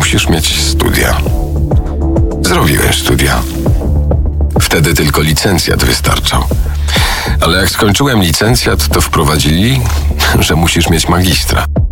musisz mieć studia. Zrobiłem studia. Wtedy tylko licencjat wystarczał. Ale jak skończyłem licencjat, to wprowadzili, że musisz mieć magistra.